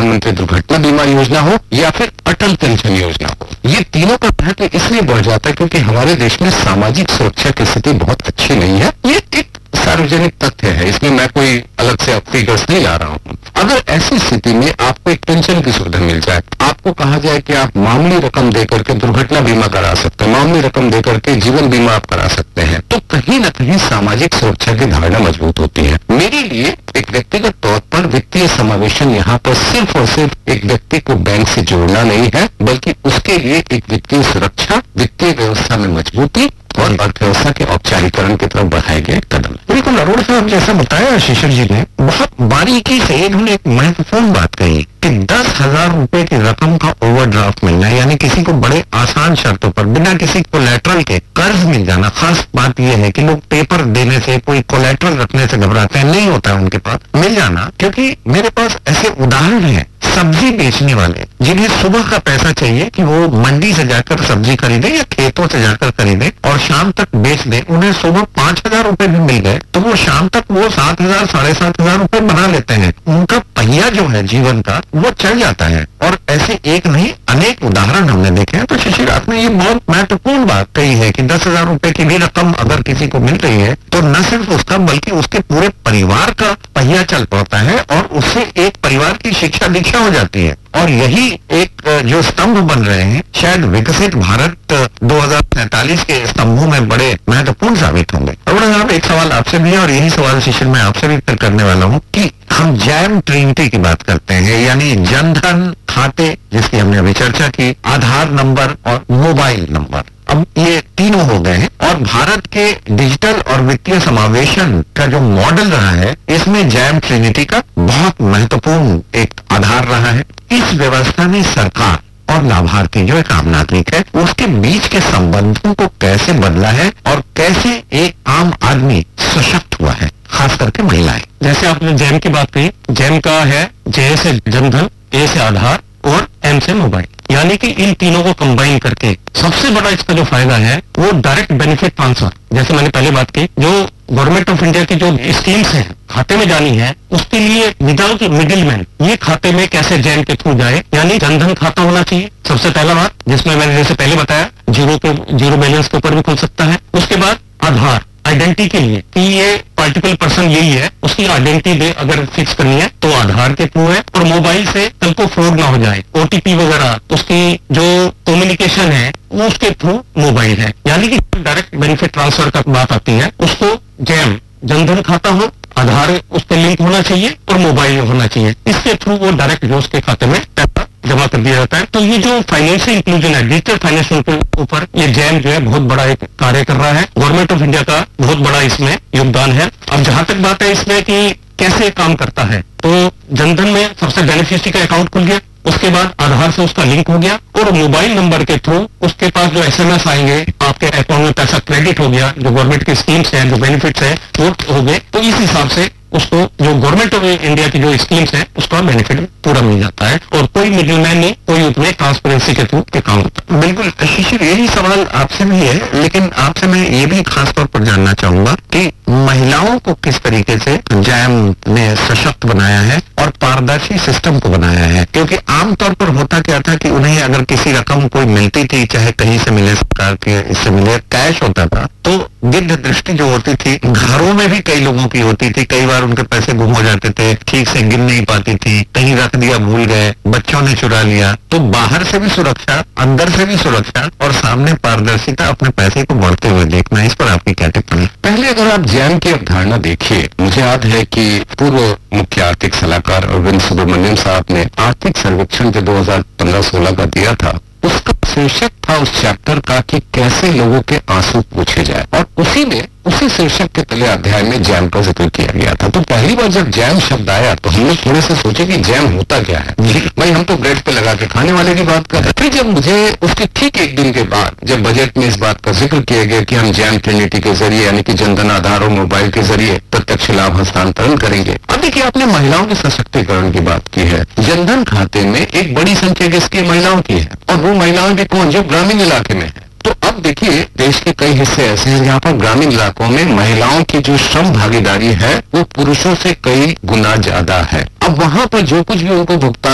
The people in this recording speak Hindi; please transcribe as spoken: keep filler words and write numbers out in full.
प्रधानमंत्री दुर्घटना बीमा योजना हो या फिर अटल पेंशन योजना हो, ये तीनों का महत्व इसलिए बढ़ जाता है क्योंकि हमारे देश में सामाजिक सुरक्षा की स्थिति बहुत अच्छी नहीं है। ये एक सार्वजनिक तथ्य है, इसमें मैं कोई अलग से फिगर्स नहीं ला रहा हूँ। अगर ऐसी स्थिति में आपको एक पेंशन की सुविधा मिल जाए, आपको कहा जाए कि आप मामूली रकम देकर के दुर्घटना बीमा करा सकते हैं, मामूली रकम देकर के जीवन बीमा आप करा सकते हैं, तो कहीं न कहीं सामाजिक सुरक्षा की धारणा मजबूत होती है। मेरे लिए एक व्यक्तिगत तौर पर वित्तीय समावेशन यहाँ पर सिर्फ और सिर्फ एक व्यक्ति को बैंक से जोड़ना नहीं है, बल्कि उसके लिए एक वित्तीय सुरक्षा, वित्तीय व्यवस्था में मजबूती और अर्थव्यवस्था के औपचारिकरण की तरफ बढ़ाए गए कदम। बिल्कुल अरुण साहब, जैसा बताया शिशिर जी ने, बहुत बारीकी से इन्होंने एक महत्वपूर्ण बात कही कि दस हजार रुपए की रकम का ओवरड्राफ्ट मिलना, यानी किसी को बड़े आसान शर्तों पर बिना किसी कोलैटरल के कर्ज मिल जाना। खास बात यह है कि लोग पेपर देने से, कोई कोलैटरल रखने से घबराते हैं, नहीं होता है उनके पास मिल जाना। क्योंकि मेरे पास ऐसे उदाहरण हैं, सब्जी बेचने वाले जिन्हें सुबह का पैसा चाहिए कि वो मंडी से जाकर सब्जी खरीदे या खेतों से जाकर खरीदे और शाम तक बेच दे, उन्हें सुबह पांच हजार रुपए भी मिल गए तो वो शाम तक वो सात हजार साढ़े सात हजार रुपए बना लेते हैं। उनका पहिया जो है जीवन का वो चल जाता है। और ऐसे एक नहीं अनेक उदाहरण हमने देखे हैं। तो शिशिर, आपने ये बहुत महत्वपूर्ण बात कही है कि दस हजार रुपए की भी रकम अगर किसी को मिल रही है तो न सिर्फ उसका बल्कि उसके पूरे परिवार का पहिया चल पड़ता है और उससे एक परिवार की शिक्षा दीक्षा हो जाती है। और यही एक जो स्तंभ बन रहे हैं, शायद विकसित भारत दो हजार सैंतालीस के स्तंभों में बड़े महत्वपूर्ण साबित होंगे। अरुण साहब, एक सवाल आपसे भी है और यही सवाल शिशिर मैं आपसे भी करने वाला हूँ कि हम जैम ट्रिनिटी की बात करते हैं, यानी जनधन खाते जिसकी हमने अभी चर्चा की, आधार नंबर और मोबाइल नंबर, अब ये तीनों हो गए हैं। और भारत के डिजिटल और वित्तीय समावेशन का जो मॉडल रहा है, इसमें जैम ट्रिनिटी का बहुत महत्वपूर्ण एक आधार रहा है। इस व्यवस्था ने सरकार और लाभार्थी जो एक आम नागरिक है उसके बीच के संबंधों को कैसे बदला है और कैसे एक आम आदमी सशक्त हुआ है, खास करके महिलाएं। जैसे आपने जैम की बात कही, जैम का है जे से जनधन, ए से आधार और एम से मोबाइल, यानी कि इन तीनों को कंबाइन करके सबसे बड़ा इसका जो फायदा है वो डायरेक्ट बेनिफिट ट्रांसफर। जैसे मैंने पहले बात की, जो गवर्नमेंट ऑफ इंडिया की जो स्कीम्स हैं खाते में जानी है, उसके लिए विदाउट मिडिल मैन ये खाते में कैसे जैम के थ्रू जाए, यानी जनधन खाता होना चाहिए सबसे पहला बात, जिसमें मैंने जैसे पहले बताया जीरो के जीरो बैलेंस के ऊपर भी खुल सकता है। उसके बाद आधार आइडेंटिटी के लिए कि ये पर्टिकुलर पर्सन यही है, उसकी आइडेंटिटी दे अगर फिक्स करनी है तो आधार के थ्रू है। और मोबाइल से कल को फ्रॉड ना हो जाए, ओटीपी वगैरह उसकी जो कम्युनिकेशन है वो उसके थ्रू मोबाइल है, यानी कि डायरेक्ट बेनिफिट ट्रांसफर का बात आती है उसको जैम जनधन खाता हो, आधार उस पर लिंक होना चाहिए और मोबाइल होना चाहिए, इसके थ्रू वो डायरेक्ट जो उसके खाते में पैसा जमा कर दिया जाता है। तो ये जो फाइनेंशियल इंक्लूजन है, डिजिटल फाइनेंशियल के ऊपर ये जैम जो है बहुत बड़ा एक कार्य कर रहा है। गवर्नमेंट ऑफ इंडिया का बहुत बड़ा इसमें योगदान है। अब जहां तक बात है इसमें कि कैसे काम करता है, तो जनधन में सबसे बेनिफिशियरी का अकाउंट खुल गया, उसके बाद आधार से उसका लिंक हो गया और मोबाइल नंबर के थ्रू उसके पास जो एसएमएस आएंगे, आपके अकाउंट में पैसा क्रेडिट हो गया, जो गवर्नमेंट की स्कीम्स है, जो बेनिफिट्स है वो हो गए। तो इस हिसाब से उसको जो गवर्नमेंट ऑफ इंडिया की जो स्कीम्स है उसका बेनिफिट पूरा मिल जाता है और कोई मिडिल मैन नहीं, कोई उसमें ट्रांसपेरेंसी के थ्रू के काम होता है। बिल्कुल शिशिर, यही सवाल आपसे भी है, लेकिन आपसे मैं ये भी खास तौर पर जानना चाहूंगा कि महिलाओं को किस तरीके से जैम ने सशक्त बनाया है और पारदर्शी सिस्टम को बनाया है। क्योंकि आमतौर पर होता क्या था कि उन्हें अगर किसी रकम कोई मिलती थी, चाहे कहीं से मिले, सरकार के इससे मिले, कैश होता था, तो गिद्ध दृष्टि जो होती थी घरों में भी कई लोगों की होती थी, कई बार उनके पैसे गुम हो जाते थे, ठीक से गिन नहीं पाती थी, कहीं रख दिया भूल गए, बच्चों ने चुरा लिया। तो बाहर से भी सुरक्षा, अंदर से भी सुरक्षा और सामने पारदर्शिता, अपने पैसे को बढ़ते हुए देखना, इस पर आपकी क्या टिप्पणी? पहले अगर आप जैम की अवधारणा देखिए, मुझे याद है कि पूर्व मुख्य आर्थिक सलाहकार अरविंद सुब्रमण्यम साहब ने आर्थिक सर्वेक्षण जो दो हजार पंद्रह सोलह का दिया था, उसका शीर्षक था उस चैप्टर का कि कैसे लोगों के आंसू पूछे जाए, और उसी में उसी शीर्षक के तले अध्याय में जैम का जिक्र किया गया था। तो पहली बार जब जैम शब्द आया तो हम लोग थोड़े से सोचे कि जैम होता क्या है, भाई हम तो ब्रेड पे लगा के खाने वाले की बात कर रहे। फिर जब मुझे उसके ठीक एक दिन के बाद जब बजट में इस बात का जिक्र किया गया कि हम जैम ट्रिनिटी के जरिए, यानी कि जनधन, आधार और मोबाइल के जरिए प्रत्यक्ष लाभ हस्तांतरण करेंगे। अब देखिए, आपने महिलाओं के सशक्तिकरण की बात की है। जनधन खाते में एक बड़ी संख्या किसकी, महिलाओं की है, और वो महिलाओं भी कौन, जो ग्रामीण इलाके में है। तो अब देखिए, देश के कई हिस्से ऐसे हैं जहाँ पर ग्रामीण इलाकों में महिलाओं की जो श्रम भागीदारी है वो पुरुषों से कई गुना ज्यादा है। अब वहां पर जो कुछ भी उनको भुगतान